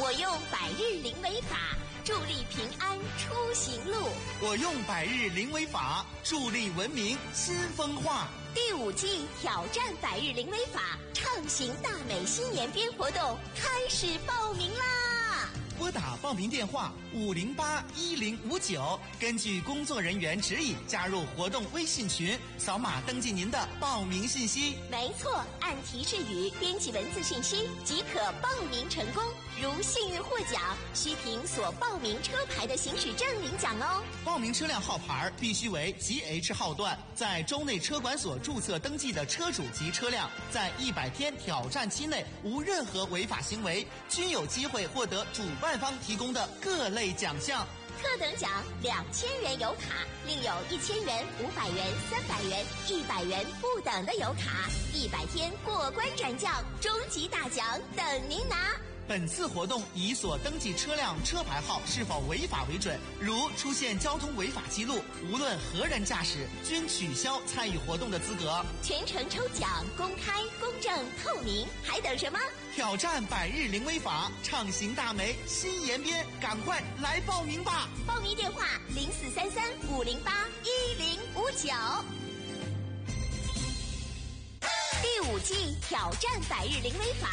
我用百日零违法，助力平安出行路。 我用百日零违法，助力文明新风化。 第5季挑战百日零违法，畅行大美新年编活动开始报名啦！ 拨打报名电话5081059，根据工作人员指引加入活动微信群，扫码登记您的报名信息。 没错，按提示语编辑文字信息即可报名成功。如幸运获奖，需凭所报名车牌的行驶证领奖哦。 报名车辆号牌必须为 GH 号段，在州内车管所注册登记的车主及车辆，在100天挑战期内无任何违法行为，均有机会获得主办方提供的各类奖项。 特等奖2000元油卡，另有1000元、500元、300元、100元不等的油卡，100天过关斩将，终极大奖等您拿。 本次活动以所登记车辆车牌号是否违法为准，如出现交通违法记录，无论何人驾驶，均取消参与活动的资格。 全程抽奖，公开、公正、透明，还等什么？ 挑战百日零违法，畅行大美新延边，赶快来报名吧！ 报名电话0433-508-1059。第5季挑战百日零违法。